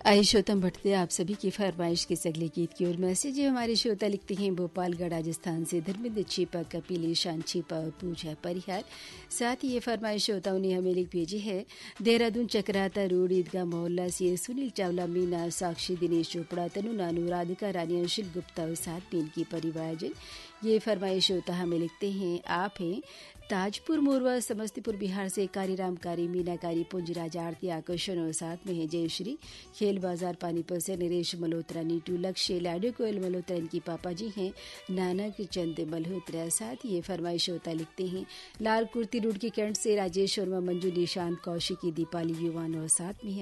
आई श्रोता बढ़ते आप सभी की फरमाइश के अगले गीत की ओर मैसेज है। हमारे श्रोता लिखते हैं भोपालगढ़ राजस्थान से धर्मेंद्र छिपा, कपिल ईशान छिपा और पूजा परिहार। साथ ही ये फरमाइश श्रोताओं ने हमें लिख भेजी है देहरादून चक्राता रोड ईदगाह मोहल्ला से सुनील चावला, मीना, साक्षी, दिनेश चोपड़ा, तनु नानू, राधिका रानी, अंशुल गुप्ता और साथ मीन की परिवारजन। ये फरमाइश श्रोता हमें लिखते हैं आप हैं ताजपुर मोरवा समस्तीपुर बिहार से कारीराम कारी, मीनाकारी, पुंजराज, आरती, आकर्षण और साथ में है जयश्री, खेल बाजार पानीपत से नरेश मल्होत्रा, नीटू, लक्ष्य, लाडो कोयल मल्होत्रा, इनकी पापा जी हैं नानक चंद मल्होत्रा। साथ ही ये फरमाइश होता लिखते हैं लाल कुर्ती रोड के कैंट से राजेश वर्मा, मंजू, निशांत, कौशिकी, दीपाली, युवान और साथ में